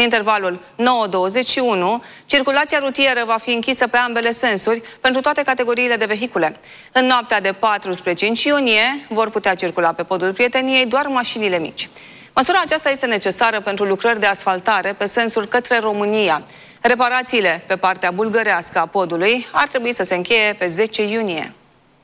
intervalul 9-21, circulația rutieră va fi închisă pe ambele sensuri pentru toate categoriile de vehicule. În noaptea de 4 spre 5 iunie vor putea circula pe podul Prieteniei doar mașinile mici. Măsura aceasta este necesară pentru lucrări de asfaltare pe sensul către România. Reparațiile pe partea bulgărească a podului ar trebui să se încheie pe 10 iunie.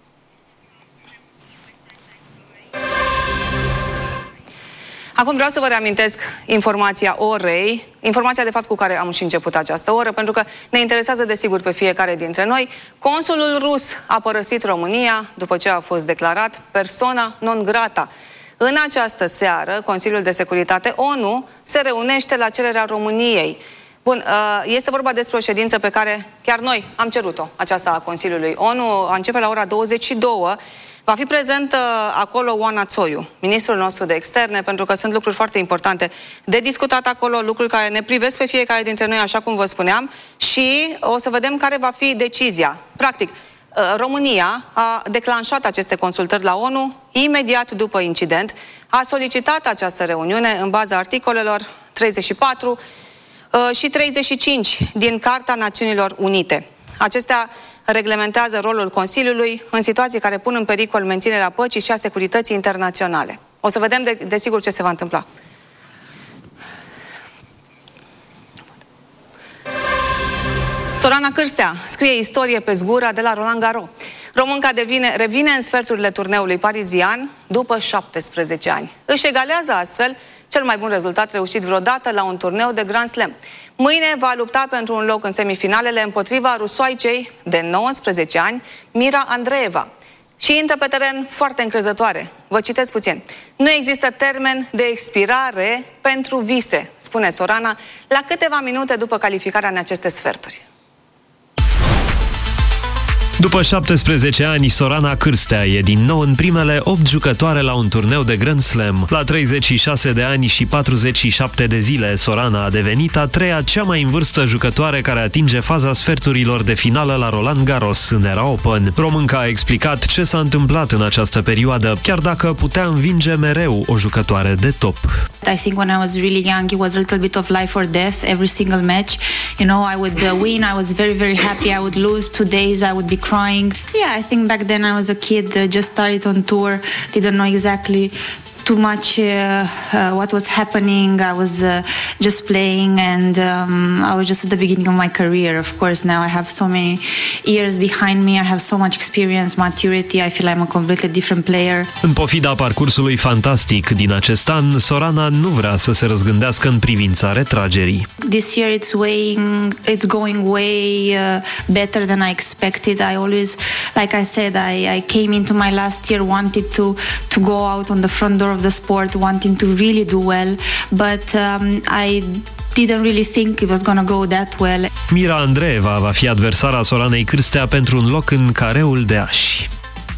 Acum vreau să vă reamintesc informația orei, informația de fapt cu care am și început această oră, pentru că ne interesează desigur pe fiecare dintre noi. Consulul rus a părăsit România după ce a fost declarat persona non grata. În această seară, Consiliul de Securitate ONU se reunește la cererea României. Bun, este vorba despre o ședință pe care chiar noi am cerut-o, aceasta a Consiliului ONU, începe la ora 22. Va fi prezent acolo Oana Țoiu, ministrul nostru de externe, pentru că sunt lucruri foarte importante de discutat acolo, lucruri care ne privesc pe fiecare dintre noi, așa cum vă spuneam, și o să vedem care va fi decizia. Practic, România a declanșat aceste consultări la ONU imediat după incident, a solicitat această reuniune în baza articolelor 34 și 35 din Carta Națiunilor Unite. Acestea reglementează rolul Consiliului în situații care pun în pericol menținerea păcii și a securității internaționale. O să vedem desigur ce se va întâmpla. Sorana Cârstea scrie istorie pe zgura de la Roland Garros. Românca revine în sferturile turneului parizian după 17 ani. Își egalează astfel cel mai bun rezultat reușit vreodată la un turneu de Grand Slam. Mâine va lupta pentru un loc în semifinalele împotriva rusoaicei de 19 ani, Mira Andreeva. Și intră pe teren foarte încrezătoare. Vă citesc puțin. Nu există termen de expirare pentru vise, spune Sorana, la câteva minute după calificarea în aceste sferturi. După 17 ani, Sorana Cârstea e din nou în primele 8 jucătoare la un turneu de Grand Slam. La 36 de ani și 47 de zile, Sorana a devenit a treia cea mai în vârstă jucătoare care atinge faza sferturilor de finală la Roland Garros în era Open. Românca a explicat ce s-a întâmplat în această perioadă, chiar dacă putea învinge mereu o jucătoare de top. I think when I was really young, it was a little bit of life or death every single match. You know, I would win, I was very, very happy. I would lose 2 days, I would be crying. Yeah, I think back then I was a kid, just started on tour, didn't know exactly too much what was happening. I was just playing and I was just at the beginning of my career. Of course, now I have so many years behind me. I have so much experience, maturity. I feel I'm a completely different player. În pofida parcursului fantastic din acest an, Sorana nu vrea să se răzgândească în privința retragerii. This year it's going way better than I expected. I always, like I said, I came into my last year wanted to go out on the front door of the sport, wanting to really do well, but I didn't really think it was gonna go that well. Mira Andreeva va fi adversara Soranei Cârstea pentru un loc în careul de ași.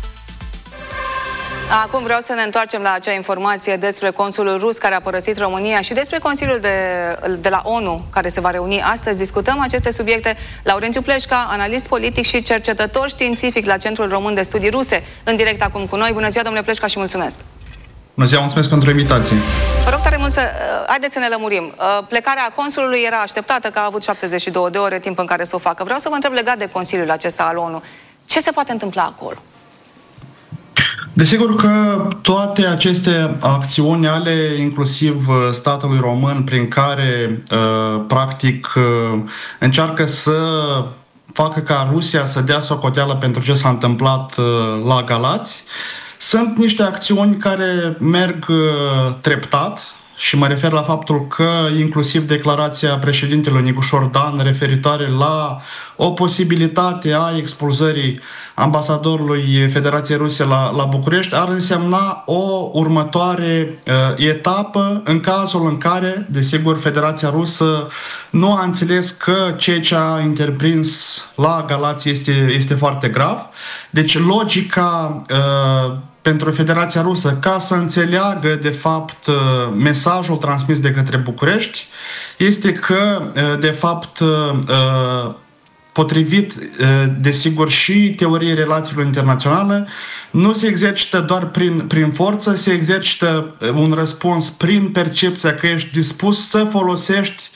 Acum vreau să ne întoarcem la acea informație despre consulul rus care a părăsit România și despre Consiliul de la ONU care se va reuni astăzi. Discutăm aceste subiecte. Laurențiu Pleșca, analist politic și cercetător științific la Centrul Român de Studii Ruse, în direct acum cu noi. Bună ziua, domnule Pleșca, și mulțumesc! Bună ziua, mulțumesc pentru invitație! Vă rog tare mult haideți să ne lămurim. Plecarea consulului era așteptată, că a avut 72 de ore timp în care să o facă. Vreau să vă întreb legat de Consiliul acesta al ONU. Ce se poate întâmpla acolo? Desigur că toate aceste acțiuni ale inclusiv statului român prin care practic încearcă să facă ca Rusia să dea socoteală pentru ce s-a întâmplat la Galați, sunt niște acțiuni care merg treptat și mă refer la faptul că inclusiv declarația președintelui Nicușor Dan referitoare la o posibilitate a expulzării ambasadorului Federației Ruse la București ar însemna o următoare etapă în cazul în care, desigur, Federația Rusă nu a înțeles că ceea ce a întreprins la Galați este foarte grav. Deci logica pentru Federația Rusă, ca să înțeleagă de fapt mesajul transmis de către București, este că de fapt potrivit, desigur, și teoriei relațiilor internaționale, nu se exercită doar prin forță, se exercită un răspuns prin percepția că ești dispus să folosești